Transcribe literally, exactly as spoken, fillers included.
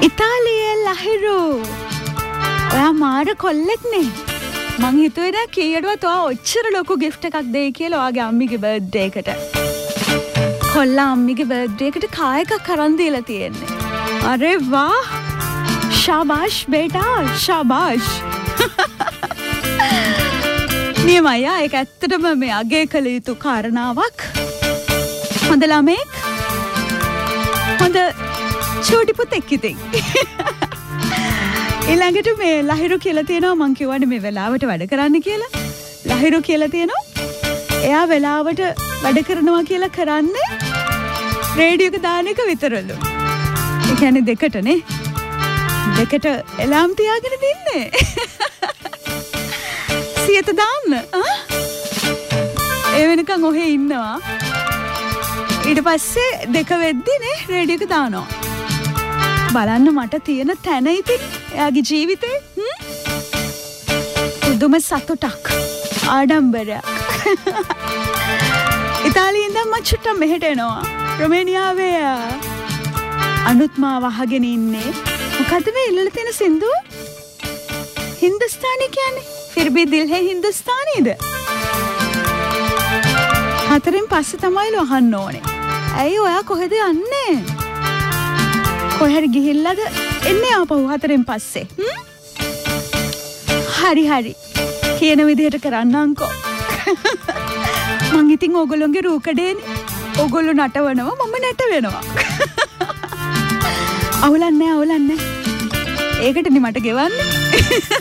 ඉතාලියේ ලහිරු ඔයා මාර කොල්ලෙක්නේ. මං හිතුවේ නෑ කීයටවත් ඔයා ඔච්චර ලොකු gift එකක් දෙයි කියලා ඔයාගේ අම්මිගේ බර්ත්ඩේ එකට. කොල්ලා අම්මිගේ බර්ත්ඩේ එකට කාර් එකක් අරන් දීලා තියෙන්නේ. අරේ වාහ්! ශාබාෂ් බේටා ශාබාෂ්. නියමයි ඒක ඇත්තටම මේ අගය කළ යුතු කාරණාවක්. හොඳ ළමෙක්. හොඳ චූටි පුතෙක් ඉතින්. ඊළඟට මේ ලහිරු කියලා තියෙනවා මං කියවනේ මේ වෙලාවට වැඩ කරන්න කියලා. ලහිරු කියලා තියෙනවා එයා වෙලාවට වැඩ කරනවා කියලා කරන්නේ රේඩියෝ එක දාන එක විතරලු. ඒ කියන්නේ දෙකටනේ. දෙකට එලාම් තියාගෙන දින්නේ. සියත දාන්න. ඒ වෙනකන් ඔහේ ඉන්නවා. ඊට පස්සේ දෙක වෙද්දී නේ රේඩියෝ එක දානවා. බලන්න මට තියෙන තැන ඉතින් එයාගේ ජීවිතේ පුදුම සතුටක් ආඩම්බරයක්. ඉතාලියෙන් ඉඳන් මම චුට්ටක් මෙහෙට එනවා. රොමේනියාවේ අනුත් මාව අහගෙන ඉන්නේ. මොකද්ද මේ ඉල්ලලා තියෙන සින්දුව? හින්දුස්තානි කියන්නේ फिर भी दिल है हिंदुस्तानीද? හතරෙන් පස්සේ තමයිලු අහන්න ඕනේ. ඇයි ඔයා කොහෙද යන්නේ? කොහෙද ගිහිල්ලාද එන්නේ ආපහු හතරෙන් පස්සේ? හරි හරි. කියන විදිහට කරන්නම්කෝ. මං ඉතින් ඕගොල්ලෝගේ රූකඩේනේ. ඕගොල්ලෝ නටවනවා මම නටවෙනවා. අවුලන්නේ අවුලන්නේ. ඒකටනේ මට ගෙවන්නේ.